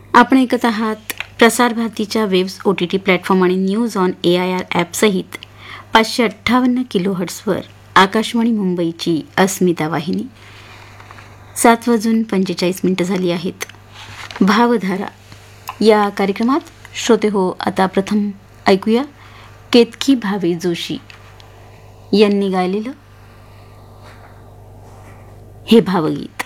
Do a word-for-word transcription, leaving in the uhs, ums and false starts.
आपण ऐकत आहात प्रसार भारतीच्या waves O T T platform आणि news on A I R ॲपसहित पाचशे अठ्ठावन्न किलो हर्ट्सवर आकाशवाणी मुंबईची अस्मिता वाहिनी. सात वाजून पंचेचाळीस मिनिटं झाली आहेत. भावधारा या कार्यक्रमात श्रोते हो, आता प्रथम ऐकूया केतकी भावे जोशी यांनी गायलेलं हे भावगीत.